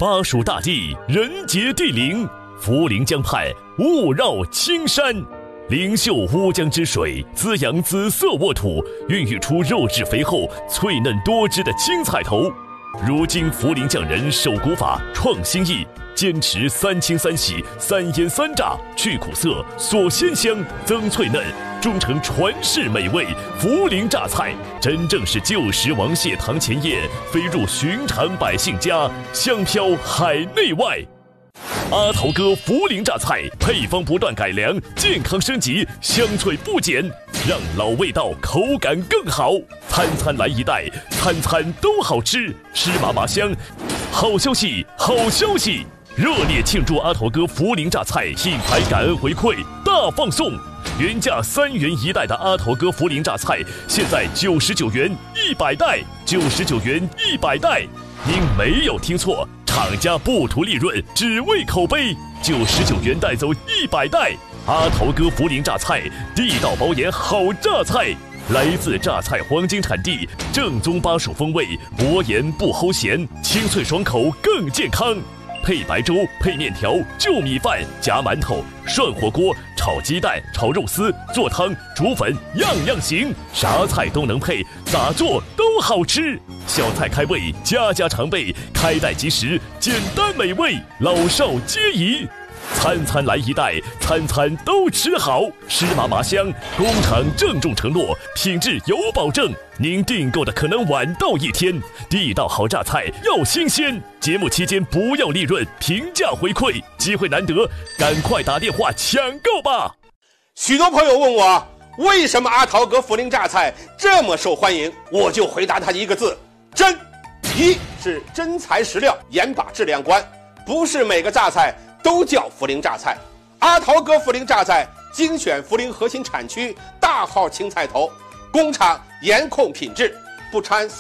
巴蜀大地，人杰地灵，涪陵江畔雾绕青山，灵秀乌江之水滋养紫色沃土，孕育出肉质肥厚、脆嫩多汁的青菜头。如今涪陵匠人守古法，创新意，坚持3清3洗3腌3炸，去苦涩，锁鲜香，增脆嫩，终成传世美味。涪陵榨菜真正是旧时王谢堂前燕，飞入寻常百姓家，香飘海内外。阿头哥涪陵榨菜配方不断改良，健康升级，香脆不减，让老味道口感更好。餐餐来一袋，餐餐都好吃，吃麻麻香。好消息，好消息！热烈庆祝阿头哥涪陵榨菜品牌感恩回馈大放送，原价3元1袋的阿头哥涪陵榨菜，现在99元100袋，99元100袋。您没有听错，厂家不图利润，只为口碑，99元带走100袋。阿头哥涪陵榨菜，地道包盐好榨菜，来自榨菜黄金产地，正宗巴蜀风味，薄盐不齁咸，清脆爽口更健康。配白粥，配面条，就米饭，夹馒头，涮火锅，炒鸡蛋，炒肉丝，做汤，煮粉，样样行，啥菜都能配，咋做都好吃。小菜开胃，家家常备，开袋即食，简单美味，老少皆宜。餐餐来一袋，餐餐都吃好，吃麻麻香。工厂郑重承诺，品质有保证。您订购的可能晚到1天，地道好榨菜要新鲜。节目期间不要利润，平价回馈，机会难得，赶快打电话抢购吧！ 许多朋友问我，为什么阿桃哥涪陵榨菜这么受欢迎？我就回答他一个字：真。一是真材实料，严把质量关，不是每个榨菜都叫涪陵榨菜。阿桃哥涪陵榨菜精选涪陵核心产区大号青菜头，工厂严控品质，不掺